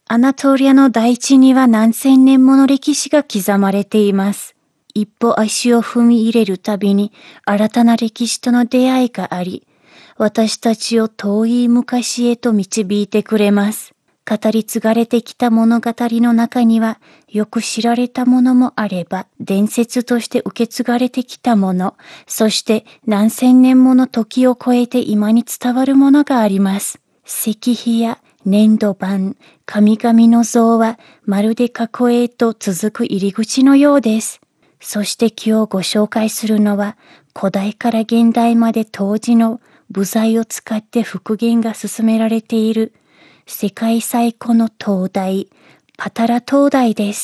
アナトリアの大地には何千年もの歴史が刻まれています。一歩足を踏み入れるたびに新たな歴史との出会いがあり、私たちを遠い昔へと導いてくれます。語り継がれてきた物語の中には、よく知られたものもあれば、伝説として受け継がれてきたもの、そして何千年もの時を超えて今に伝わるものがあります。石碑や粘土板、神々の像はまるで過去へと続く入り口のようです。そして今日ご紹介するのは、古代から現代まで当時の部材を使って復元が進められている世界最古の灯台、パタラ灯台です。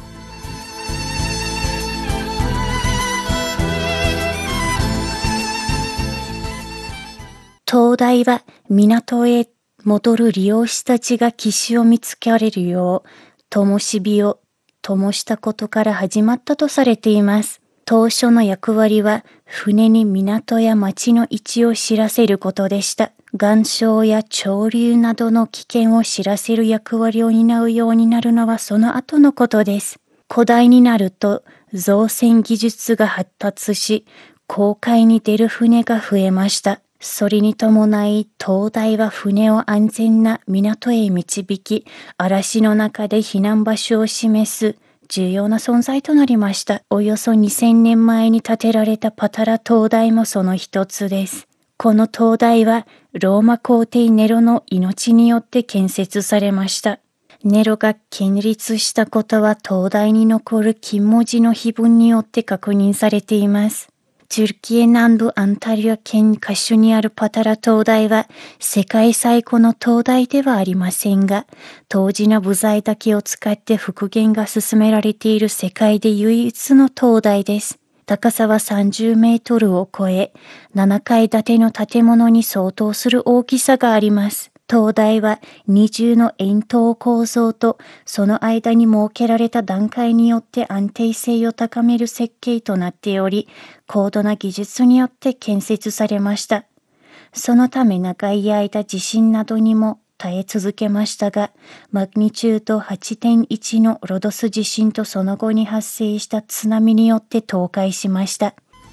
灯台は港へ戻る漁師たちが岸を見つけられるよう、灯火を灯したことから始まったとされています。当初の役割は船に港や町の位置を知らせることでした。岩礁や潮流などの危険を知らせる役割を担うようになるのはその後のことです。古代になると造船技術が発達し、航海に出る船が増えました。それに伴い、灯台は船を安全な港へ導き、嵐の中で避難場所を示す重要な存在となりました。およそ2000年前に建てられたパタラ灯台もその一つです。この灯台はローマ皇帝ネロの命によって建設されました。ネロが建立したことは灯台に残る金文字の碑文によって確認されています。トルキエ南部アンタリア県カシュにあるパタラ灯台は世界最古の灯台ではありませんが、当時の部材だけを使って復元が進められている世界で唯一の灯台です。高さは30メートルを超え、7階建ての建物に相当する大きさがあります。灯台は二重の円筒構造とその間に設けられた段階によって安定性を高める設計となっており、高度な技術によって建設されました。そのため長い間地震などにも耐え続けましたが、マグニチュード8.1のロドス地震とその後に発生した津波によって倒壊しました。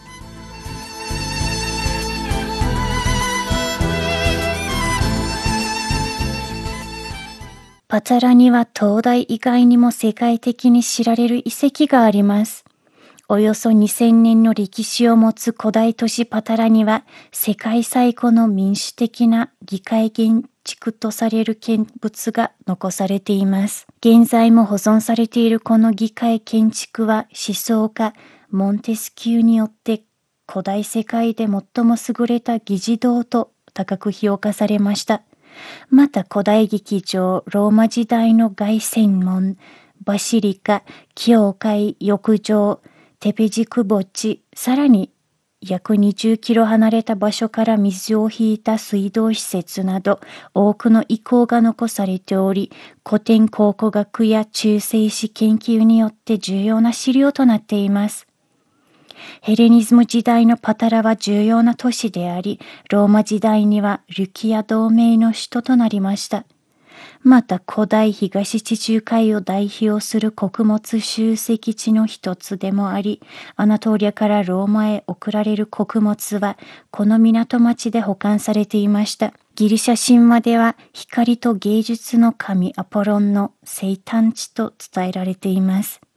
パタラには灯台以外にも世界的に知られる遺跡があります。およそ2000年の歴史を持つ古代都市パタラには世界最古の民主的な議会建築とされる建物が残されています。現在も保存されているこの議会建築は思想家モンテスキューによって古代世界で最も優れた議事堂と高く評価されました。また古代劇場、ローマ時代の凱旋門、バシリカ、教会、浴場、テペジク墓地、さらに約20キロ離れた場所から水を引いた水道施設など多くの遺構が残されており、古典考古学や中世史研究によって重要な資料となっています。ヘレニズム時代のパタラは重要な都市であり、ローマ時代にはルキア同盟の首都となりました。また古代東地中海を代表する穀物集積地の一つでもあり、アナトリアからローマへ送られる穀物はこの港町で保管されていました。ギリシャ神話では光と芸術の神アポロンの生誕地と伝えられています。